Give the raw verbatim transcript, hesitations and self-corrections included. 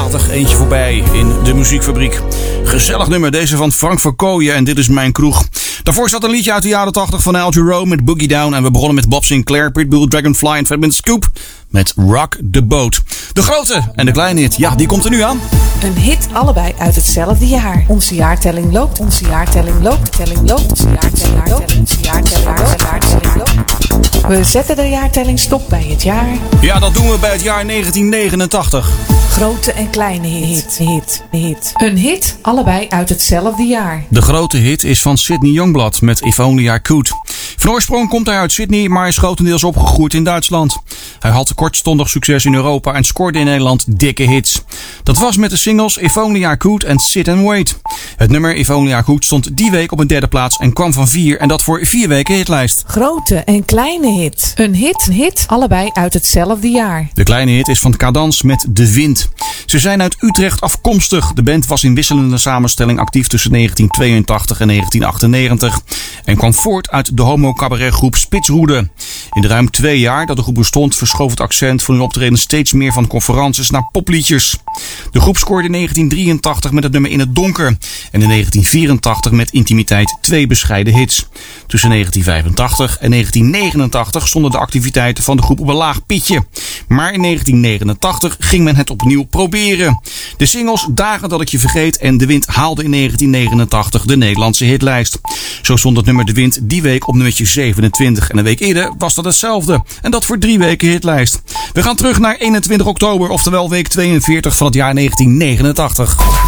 regelmatig eentje voorbij in de muziekfabriek. Gezellig nummer, deze van Frank Verkooyen en Dit is mijn kroeg. Daarvoor zat een liedje uit de jaren tachtig van Al Jarreau met Boogie Down. En we begonnen met Bob Sinclair, Pitbull, Dragonfly en Fatman Scoop met Rock the Boat. De grote en de kleine hit, ja, die komt er nu aan. Een hit, allebei uit hetzelfde jaar. Onze jaartelling loopt, onze jaartelling loopt, telling loopt, onze jaartelling loopt, onze jaartelling loopt, jaartelling loopt. We zetten de jaartelling stop bij het jaar. Ja, dat doen we bij het jaar negentien negenentachtig. Grote en kleine hit, hit, hit. Een hit, allebei uit hetzelfde jaar. De grote hit is van Sidney Youngblood met If Only I Could. Van oorsprong komt hij uit Sydney, maar is grotendeels opgegroeid in Duitsland. Hij had kortstondig succes in Europa en scoorde in Nederland dikke hits. Dat was met de singles If Only I Could en Sit and Wait. Het nummer If Only I Could stond die week op een derde plaats en kwam van vier en dat voor vier weken hitlijst. Grote en kleine hit. Een hit, een hit, allebei uit hetzelfde jaar. De kleine hit is van Cadans met De Wind. Ze zijn uit Utrecht afkomstig. De band was in wisselende samenstelling actief tussen negentien tweeëntachtig en negentien achtennegentig en kwam voort uit de homo-cabaretgroep Spitsroede. In de ruim twee jaar dat de groep bestond verschoof het accent van hun optreden steeds meer van conferences naar popliedjes. De groep scoorde in negentien drieëntachtig met het nummer In het Donker en in negentien vierentachtig met Intimiteit twee bescheiden hits. Tussen negentien vijfentachtig en negentien negenentachtig stonden de activiteiten van de groep op een laag pitje. Maar in negentien negenentachtig ging men het opnieuw proberen. De singles Dagen dat ik je vergeet en De Wind haalden in negentien negenentachtig de Nederlandse hitlijst. Zo stond het nummer De Wind die week op nummertje zevenentwintig en een week eerder was dat hetzelfde. En dat voor drie weken hitlijst. We gaan terug naar eenentwintig oktober, oftewel week tweeënveertig van het jaar negentien negenentachtig.